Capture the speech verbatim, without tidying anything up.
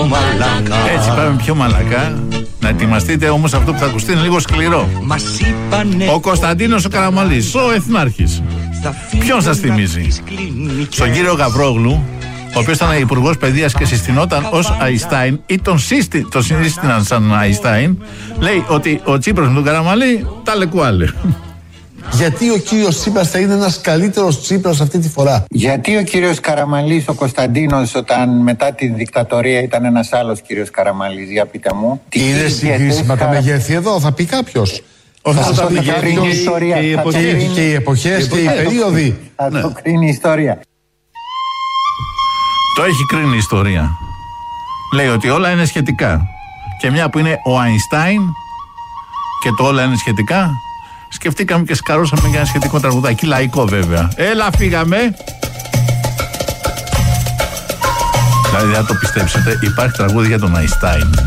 μαλακά. Έτσι πάμε πιο μαλακά. Να ετοιμαστείτε όμως, αυτό που θα ακουστεί είναι λίγο σκληρό. Ο Κωνσταντίνος ο Καραμαλής, ο Εθνάρχης. Ποιον σας θυμίζει? Στον κύριο Γαβρόγλου, ο οποίος ήταν υπουργός παιδείας και συστηνόταν ως Αϊστάιν ή τον, σύστη, τον σύστηναν σαν Αϊστάιν. Λέει ότι ο Τσίπρας με τον Καραμαλή τα λεκουάλε. Γιατί ο κύριος Τσίπρας θα είναι ένας καλύτερος Τσίπρας αυτή τη φορά? Γιατί ο κύριος Καραμαλής, ο Κωνσταντίνος, όταν μετά τη δικτατορία ήταν ένας άλλος κύριος Καραμαλής? Για πείτε μου. Είναι συγκρίσιμα τα μεγέθη εδώ, θα πει κάποιος. Θα το κρίνει η ιστορία. Και οι εποχές και οι περίοδοι. Θα το κρίνει η ιστορία. Το έχει κρίνει η ιστορία. Λέει ότι όλα είναι σχετικά. Και μια που είναι ο Αϊνστάιν και το όλα είναι σχετικά, σκεφτήκαμε και σκαρώσαμε για ένα σχετικό τραγουδάκι, λαϊκό βέβαια. Έλα, φύγαμε. Δηλαδή, δεν θα το πιστέψετε, υπάρχει τραγούδι για τον Αϊνστάιν.